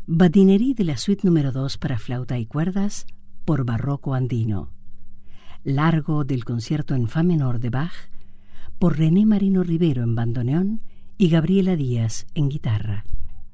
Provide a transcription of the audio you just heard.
Badinerie de la suite número 2 para flauta y cuerdas por Barroco Andino. Largo del concierto en fa menor de Bach por René Marino Rivero en bandoneón y Gabriela Díaz en guitarra.